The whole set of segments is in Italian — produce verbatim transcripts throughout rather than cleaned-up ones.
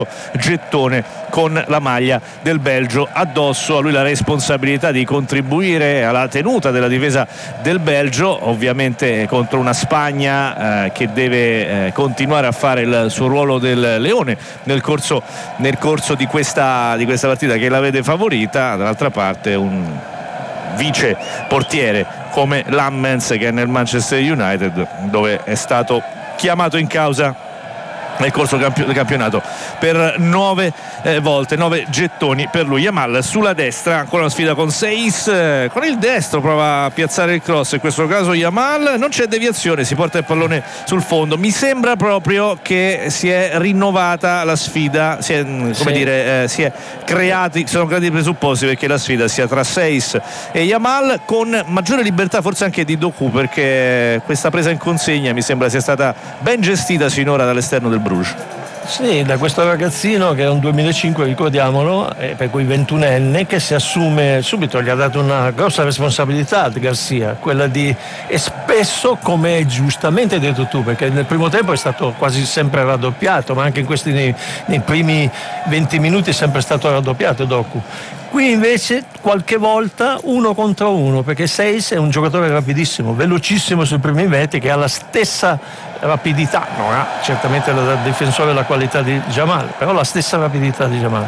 gettone con la maglia del Belgio addosso. A lui la responsabilità di contribuire alla tenuta della difesa del Belgio, ovviamente contro una Spagna eh, che deve eh, continuare a fare il suo ruolo del leone nel corso, nel corso di, questa, di questa partita, che la vede favorita. Dall'altra parte un vice portiere come Lammens, che è nel Manchester United, dove è stato chiamato in causa nel corso del campionato per nove eh, volte, nove gettoni per lui. Yamal sulla destra, ancora una sfida con Seis, eh, con il destro prova a piazzare il cross, in questo caso Yamal, non c'è deviazione, si porta il pallone sul fondo. Mi sembra proprio che si è rinnovata la sfida, si è, come sì. dire, eh, si è creati, sono creati i presupposti perché la sfida sia tra Seis e Yamal, con maggiore libertà forse anche di Doku, perché questa presa in consegna mi sembra sia stata ben gestita sinora dall'esterno del Bruges. Sì, da questo ragazzino che è un duemilacinque, ricordiamolo, eh, per cui ventunenne, che si assume subito, gli ha dato una grossa responsabilità a Garcia, quella di, e spesso, come giustamente hai detto tu, perché nel primo tempo è stato quasi sempre raddoppiato, ma anche in questi nei, nei primi venti minuti è sempre stato raddoppiato Doku. Qui invece qualche volta uno contro uno, perché Seis è un giocatore rapidissimo, velocissimo sui primi metri, che ha la stessa rapidità, non ha certamente da difensore la qualità di Jamal, però la stessa rapidità di Jamal.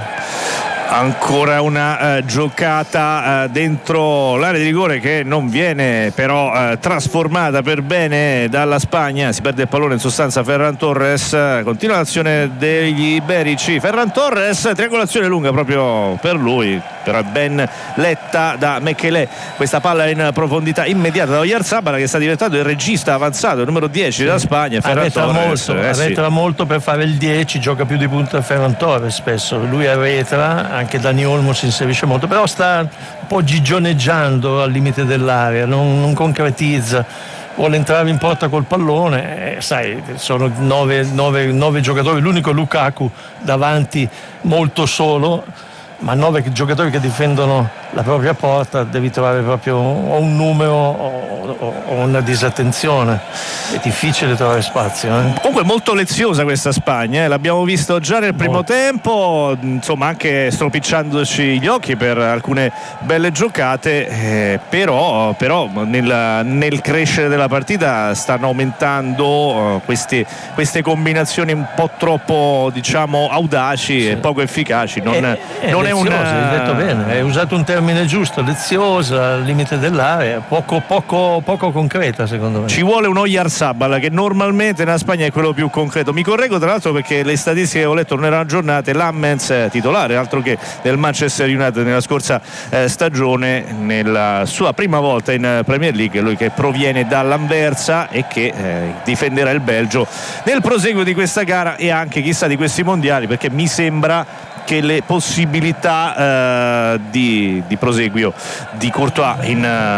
Ancora una uh, giocata uh, dentro l'area di rigore che non viene però uh, trasformata per bene dalla Spagna. Si perde il pallone in sostanza Ferran Torres, continua l'azione degli iberici. Ferran Torres, triangolazione lunga proprio per lui, però è ben letta da Mekele. Questa palla in profondità immediata da Oyarzabal, che sta diventando il regista avanzato, il numero dieci sì. della Spagna. Ferran arretra Torres molto, eh, arretra sì. molto per fare il dieci, gioca più di punta Ferran Torres spesso, lui arretra, anche Dani Olmo si inserisce molto, però sta un po' gigioneggiando al limite dell'area, non, non concretizza, vuole entrare in porta col pallone, eh, sai, sono nove, nove, nove giocatori, l'unico Lukaku davanti molto solo, ma nove giocatori che difendono la propria porta, devi trovare proprio o un numero o, o, o una disattenzione, è difficile trovare spazio. Eh? Comunque molto leziosa questa Spagna, eh? L'abbiamo visto già nel primo molto. tempo, insomma anche stropicciandoci gli occhi per alcune belle giocate, eh, però, però nel, nel crescere della partita stanno aumentando uh, queste, queste combinazioni un po' troppo, diciamo, audaci sì. e poco efficaci. Non è, è, non è un hai detto bene, hai usato un termine giusto, leziosa, al limite dell'area, poco, poco, poco concreta secondo me. Ci vuole un Oyarzabal che normalmente nella Spagna è quello più concreto. Mi correggo tra l'altro perché le statistiche che ho letto non erano aggiornate. Lammens titolare, altro che del Manchester United nella scorsa eh, stagione, nella sua prima volta in Premier League, lui che proviene dall'Anversa e che eh, difenderà il Belgio nel proseguo di questa gara e anche chissà di questi mondiali, perché mi sembra che le possibilità uh, di, di proseguio di Courtois in,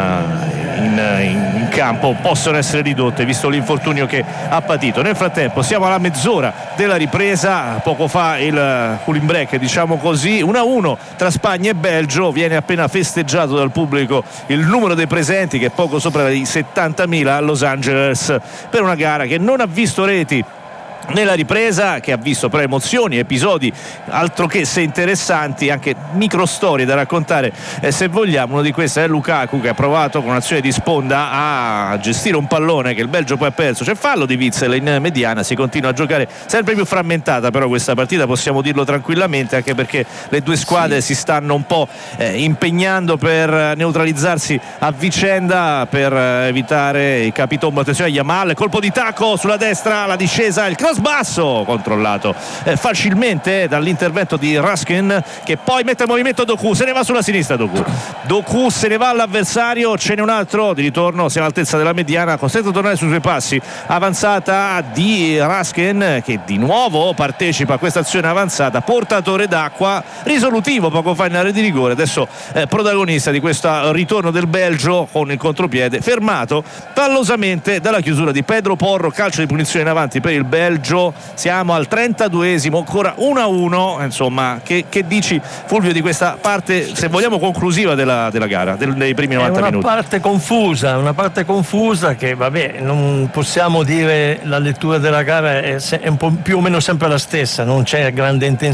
uh, in, in, in campo possono essere ridotte visto l'infortunio che ha patito. Nel frattempo siamo alla mezz'ora della ripresa, poco fa il cooling break, diciamo così, uno a uno tra Spagna e Belgio. Viene appena festeggiato dal pubblico il numero dei presenti, che è poco sopra i settantamila a Los Angeles, per una gara che non ha visto reti nella ripresa, che ha visto però emozioni, episodi altro che se interessanti, anche micro storie da raccontare eh, se vogliamo. Uno di questi è Lukaku, che ha provato con un'azione di sponda a gestire un pallone che il Belgio poi ha perso. C'è fallo di Witsel in mediana, si continua a giocare sempre più frammentata però questa partita, possiamo dirlo tranquillamente, anche perché le due squadre sì. si stanno un po' eh, impegnando per neutralizzarsi a vicenda, per eh, evitare i capitombo. Attenzione a Yamal, colpo di tacco sulla destra, la discesa, il cross basso controllato eh, facilmente eh, dall'intervento di Raskin, che poi mette in movimento Doku, se ne va sulla sinistra Doku Doku se ne va all'avversario, ce n'è un altro di ritorno, siamo all'altezza della mediana, costretto a tornare sui suoi passi. Avanzata di Raskin, che di nuovo partecipa a questa azione avanzata, portatore d'acqua, risolutivo poco fa in area di rigore, adesso eh, protagonista di questo ritorno del Belgio con il contropiede fermato pallosamente dalla chiusura di Pedro Porro. Calcio di punizione in avanti per il Belgio. pareggio, siamo al trentaduesimo, ancora uno a uno, insomma, che, che dici Fulvio di questa parte, se vogliamo, conclusiva della, della gara, del, dei primi novanta minuti? È una minuti? parte confusa, una parte confusa che vabbè, non possiamo dire la lettura della gara è, è un po' più o meno sempre la stessa, non c'è grande intensità